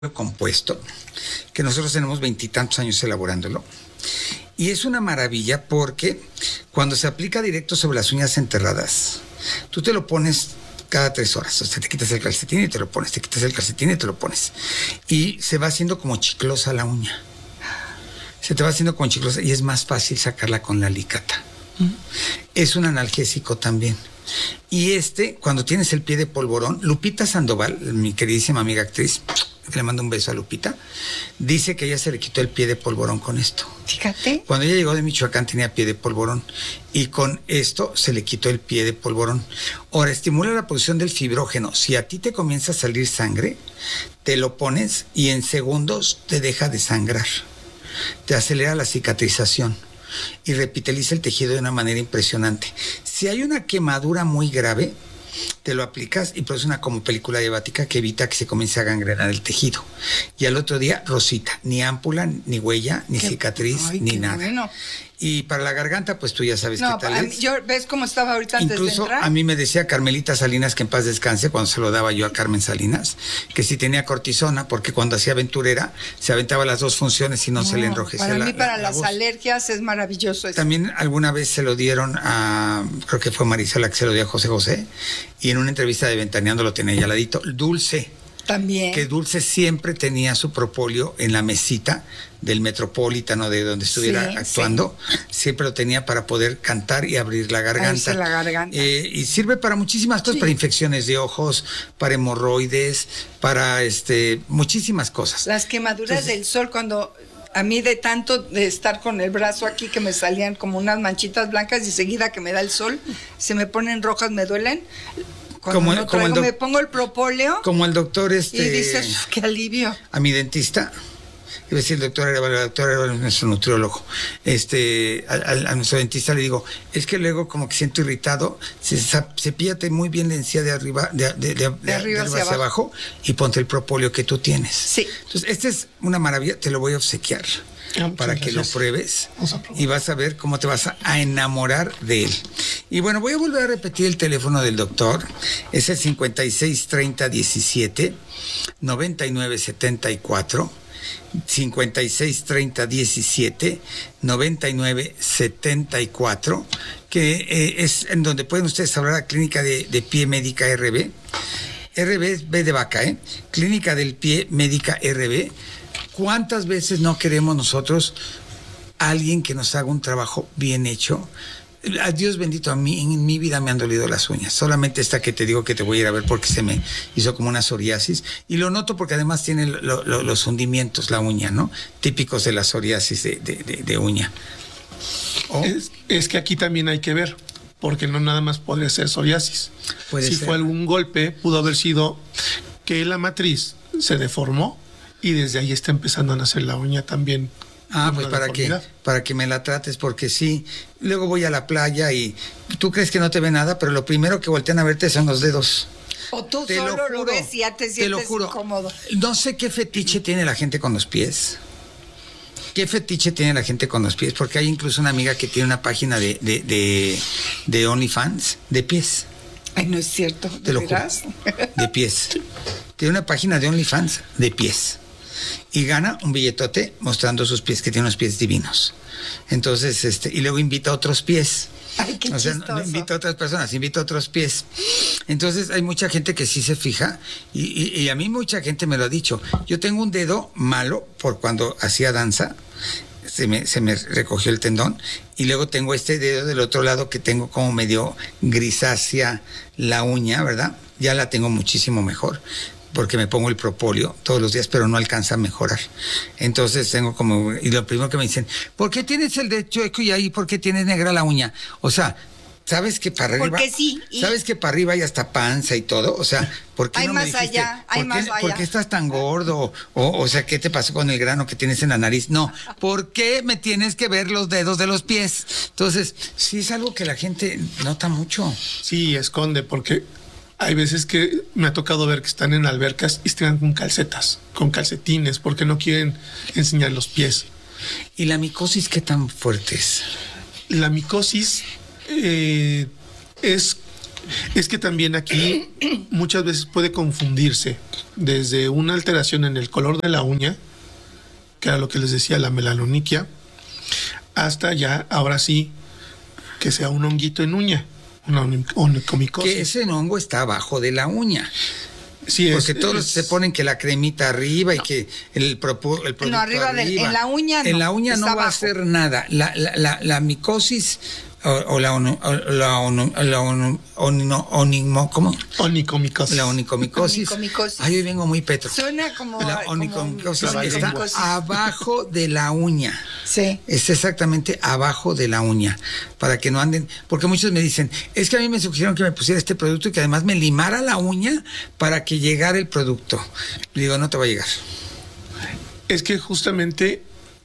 compuesto, que nosotros tenemos 20 y tantos años elaborándolo. Y es una maravilla porque cuando se aplica directo sobre las uñas enterradas, tú te lo pones cada 3 horas. O sea, te quitas el calcetín y te lo pones, te quitas el calcetín y te lo pones. Y se va haciendo como chiclosa la uña. Se te va haciendo como chiclosa y es más fácil sacarla con la alicata. Es un analgésico también. Y cuando tienes el pie de polvorón, Lupita Sandoval, mi queridísima amiga actriz, le mando un beso a Lupita, dice que ella se le quitó el pie de polvorón con esto. Fíjate. Cuando ella llegó de Michoacán tenía pie de polvorón y con esto se le quitó el pie de polvorón. Ahora, estimula la producción del fibrógeno. Si a ti te comienza a salir sangre, te lo pones y en segundos te deja de sangrar. Te acelera la cicatrización y revitaliza el tejido de una manera impresionante. Si hay una quemadura muy grave, te lo aplicas y produce una como película diabática que evita que se comience a gangrenar el tejido. Y al otro día, rosita, ni ámpula, ni huella, ni cicatriz, ni nada. Bueno. Y para la garganta, pues tú ya sabes qué tal es. Yo, ¿ves cómo estaba ahorita antes de entrar? Incluso a mí me decía Carmelita Salinas, que en paz descanse, cuando se lo daba yo a Carmen Salinas, que si tenía cortisona, porque cuando hacía aventurera, se aventaba las 2 funciones y no se le enrojecía para mí, para las alergias es maravilloso eso. También alguna vez se lo dieron a, creo que fue Marisela que se lo dio a José José, y en una entrevista de Ventaneando lo tenía ya al ladito. Dulce. También. Que Dulce siempre tenía su propóleo en la mesita del Metropolitano, de donde estuviera actuando. Sí. Siempre lo tenía para poder cantar y abrir la garganta. Y sirve para muchísimas cosas, para infecciones de ojos, para hemorroides, para muchísimas cosas. Las quemaduras del sol, cuando a mí de tanto de estar con el brazo aquí que me salían como unas manchitas blancas y seguida que me da el sol, se me ponen rojas, me duelen. Cuando me pongo el propóleo. Como el doctor y dices, qué alivio. A mi dentista, iba a decir el doctor era nuestro nutriólogo, a nuestro dentista le digo, es que luego como que siento irritado, cepíllate muy bien la encía de arriba, de arriba hacia abajo y ponte el propóleo que tú tienes. Sí. Entonces, esta es una maravilla, te lo voy a obsequiar. Para que lo pruebes y vas a ver cómo te vas a enamorar de él. Y bueno, voy a volver a repetir el teléfono del doctor. Es el 563017 9974 563017 9974, que es en donde pueden ustedes hablar a Clínica de Pie Médica RB. RB es B de vaca, Clínica del Pie Médica RB. ¿Cuántas veces no queremos nosotros alguien que nos haga un trabajo bien hecho? A Dios bendito, a mí en mi vida me han dolido las uñas. Solamente esta que te digo que te voy a ir a ver porque se me hizo como una psoriasis. Y lo noto porque además tiene los hundimientos, la uña, ¿no? Típicos de la psoriasis de uña. Es que aquí también hay que ver, porque no nada más podría ser psoriasis. Si fue algún golpe, pudo haber sido que la matriz se deformó y desde ahí está empezando a nacer la uña también. Pues para que me la trates, porque sí, luego voy a la playa y tú crees que no te ve nada, pero lo primero que voltean a verte son los dedos. O tú solo lo ves y ya te sientes incómodo. No sé qué fetiche tiene la gente con los pies. ¿Qué fetiche tiene la gente con los pies? Porque hay incluso una amiga que tiene una página de OnlyFans de pies. Ay, no es cierto. Te lo juro. De pies. Tiene una página de OnlyFans de pies. Y gana un billetote mostrando sus pies, que tiene unos pies divinos. Entonces, y luego invita a otros pies. Ay, qué chistoso. No invita a otras personas, invita a otros pies. Entonces, hay mucha gente que sí se fija, y a mí mucha gente me lo ha dicho. Yo tengo un dedo malo por cuando hacía danza, se me recogió el tendón, y luego tengo este dedo del otro lado que tengo como medio grisácea la uña, ¿verdad? Ya la tengo muchísimo mejor, porque me pongo el propóleo todos los días, pero no alcanza a mejorar. Entonces tengo como, y lo primero que me dicen, ¿por qué tienes el dedo chueco y ahí por qué tienes negra la uña? O sea, ¿sabes que para arriba? Porque sí. ¿Sabes que para arriba hay hasta panza y todo? O sea, ¿por qué hay no más me dijiste? Allá, hay más allá. ¿Por qué estás tan gordo? O sea, ¿qué te pasó con el grano que tienes en la nariz? No, ¿por qué me tienes que ver los dedos de los pies? Entonces, sí es algo que la gente nota mucho. Sí, esconde, porque hay veces que me ha tocado ver que están en albercas y están con calcetas, con calcetines, porque no quieren enseñar los pies. ¿Y la micosis qué tan fuerte es? La micosis es Es que también aquí muchas veces puede confundirse desde una alteración en el color de la uña, que era lo que les decía, la melanoniquia, hasta ya, ahora sí, que sea un honguito en uña, una onicomicosis. Que ese hongo está abajo de la uña. Sí, porque todos se ponen que la cremita arriba y que el producto no, arriba. En la uña no. En la uña no va a hacer nada. La micosis o la onicomicosis. La onicomicosis. Ay, hoy vengo muy petro. Suena como la onicomicosis como está abajo de la uña. Sí. Es exactamente abajo de la uña, para que no anden, porque muchos me dicen, es que a mí me sugirieron que me pusiera este producto y que además me limara la uña para que llegara el producto. Le digo, no te va a llegar. Es que justamente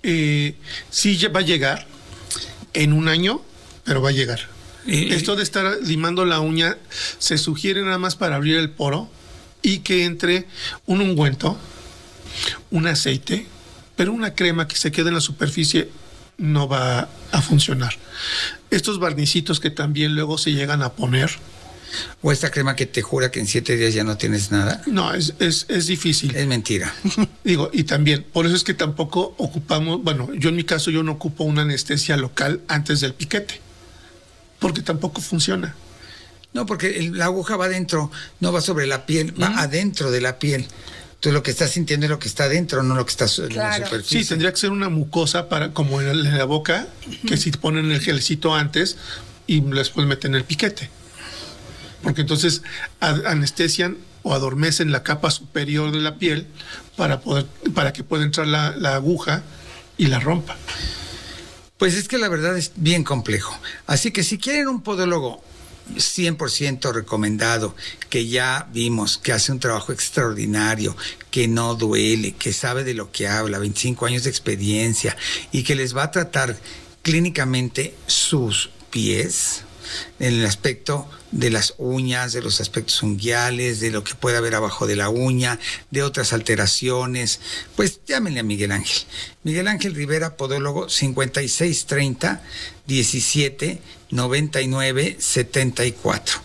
sí va a llegar en un año, pero va a llegar. Esto de estar limando la uña se sugiere nada más para abrir el poro y que entre un ungüento, un aceite, pero una crema que se quede en la superficie no va a funcionar. Estos barnicitos que también luego se llegan a poner. O esta crema que te jura que en 7 días ya no tienes nada. No, es difícil. Es mentira. Digo, y también, por eso es que tampoco ocupamos, bueno, yo en mi caso yo no ocupo una anestesia local antes del piquete, porque tampoco funciona. No, porque la aguja va adentro, no va sobre la piel, va adentro de la piel. Tú lo que estás sintiendo es lo que está adentro, no lo que está en la superficie. Sí, tendría que ser una mucosa para, como en la boca, que si ponen el gelcito antes y después meten el piquete. Porque entonces anestesian o adormecen la capa superior de la piel para que pueda entrar la aguja y la rompa. Pues es que la verdad es bien complejo. Así que si quieren un podólogo 100% recomendado, que ya vimos que hace un trabajo extraordinario, que no duele, que sabe de lo que habla, 25 años de experiencia y que les va a tratar clínicamente sus pies en el aspecto de las uñas, de los aspectos unguiales, de lo que puede haber abajo de la uña, de otras alteraciones, pues llámenle a Miguel Ángel. Miguel Ángel Rivera, podólogo, 5630 17 99 74.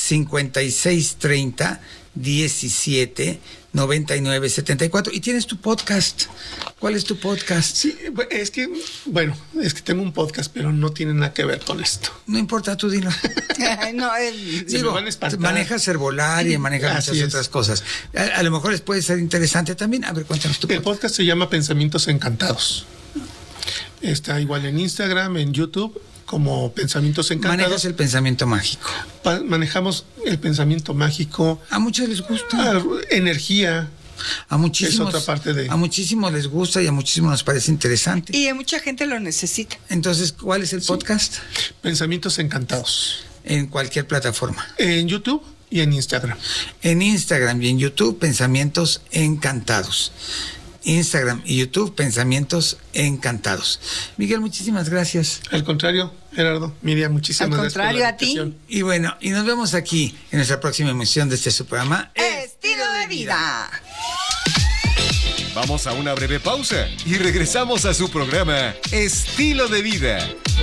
5630 17 99 74. Y tienes tu podcast. ¿Cuál es tu podcast? Sí, es que tengo un podcast, pero no tiene nada que ver con esto. No importa, tú dilo. No, digo, manejas herbolaria, manejas muchas otras cosas. A lo mejor les puede ser interesante también. A ver, cuéntanos tu podcast. El podcast se llama Pensamientos Encantados. Está igual en Instagram, en YouTube, como Pensamientos Encantados. Manejas el pensamiento mágico. Manejamos el pensamiento mágico. A muchos les gusta. Energía. A muchísimos, es otra parte de... a muchísimos les gusta y a muchísimos nos parece interesante. Y a mucha gente lo necesita. Entonces, ¿cuál es el podcast? Pensamientos Encantados. En cualquier plataforma. En YouTube y en Instagram. En Instagram y en YouTube, Pensamientos Encantados. Instagram y YouTube, Pensamientos Encantados. Miguel, muchísimas gracias. Al contrario, Gerardo, Miriam, muchísimas gracias. Al contrario, a ti. Y bueno, y nos vemos aquí en nuestra próxima emisión de este su programa Estilo de Vida. Vamos a una breve pausa y regresamos a su programa Estilo de Vida.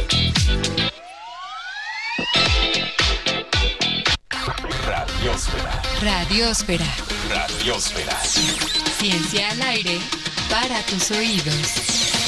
Radiósfera. Radiósfera. Radiósfera. Ciencia al aire para tus oídos.